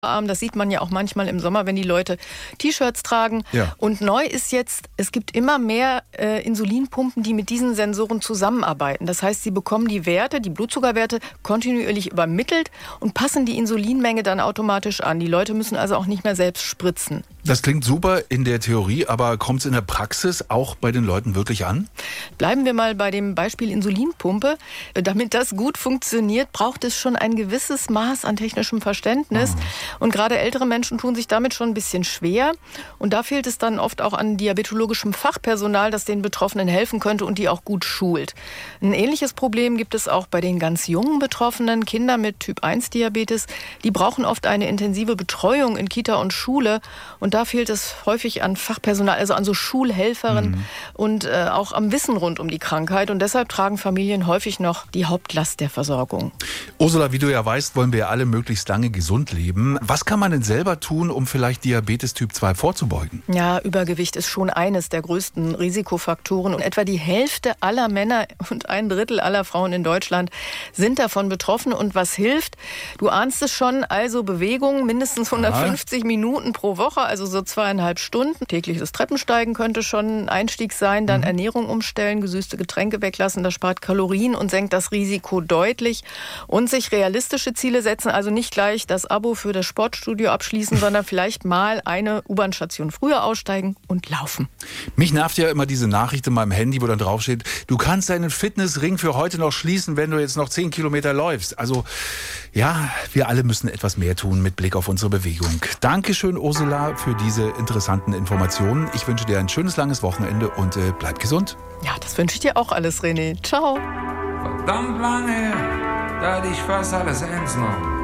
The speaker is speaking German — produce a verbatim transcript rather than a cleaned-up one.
Das sieht man ja auch manchmal im Sommer, wenn die Leute T-Shirts tragen. Ja. Und neu ist jetzt, es gibt immer mehr äh, Insulinpumpen, die mit diesen Sensoren zusammenarbeiten. Das heißt, sie bekommen die Werte, die Blutzuckerwerte kontinuierlich übermittelt und passen die Insulinmenge dann automatisch an. Die Leute müssen also auch nicht mehr selbst spritzen. Das klingt super in der Theorie, aber kommt es in der Praxis auch bei den Leuten wirklich an? Bleiben wir mal bei dem Beispiel Insulinpumpe. Damit das gut funktioniert, braucht es schon ein gewisses Maß an technischem Verständnis. Ah. Und gerade ältere Menschen tun sich damit schon ein bisschen schwer. Und da fehlt es dann oft auch an diabetologischem Fachpersonal, das den Betroffenen helfen könnte und die auch gut schult. Ein ähnliches Problem gibt es auch bei den ganz jungen Betroffenen, Kinder mit Typ eins Diabetes. Die brauchen oft eine intensive Betreuung in Kita und Schule. Und da fehlt es häufig an Fachpersonal, also an so Schulhelferinnen mhm. und äh, auch am Wissen rund um die Krankheit. Und deshalb tragen Familien häufig noch die Hauptlast der Versorgung. Ursula, wie du ja weißt, wollen wir ja alle möglichst lange gesund leben. Was kann man denn selber tun, um vielleicht Diabetes Typ zwei vorzubeugen? Ja, Übergewicht ist schon eines der größten Risikofaktoren. Und etwa die Hälfte aller Männer und ein Drittel aller Frauen in Deutschland sind davon betroffen. Und was hilft? Du ahnst es schon, also Bewegung, mindestens hundertfünfzig Aha. Minuten pro Woche, also so zweieinhalb Stunden. Tägliches Treppensteigen könnte schon ein Einstieg sein. Dann mhm. Ernährung umstellen, gesüßte Getränke weglassen. Das spart Kalorien und senkt das Risiko deutlich. Und sich realistische Ziele setzen, also nicht gleich das Abo für das Sportstudio abschließen, sondern vielleicht mal eine U-Bahn-Station früher aussteigen und laufen. Mich nervt ja immer diese Nachricht in meinem Handy, wo dann draufsteht, du kannst deinen Fitnessring für heute noch schließen, wenn du jetzt noch zehn Kilometer läufst. Also ja, wir alle müssen etwas mehr tun mit Blick auf unsere Bewegung. Dankeschön, Ursula, für diese interessanten Informationen. Ich wünsche dir ein schönes, langes Wochenende und äh, bleib gesund. Ja, das wünsche ich dir auch alles, René. Ciao. Verdammt lange her, da hatte ich fast alles ernst genommen.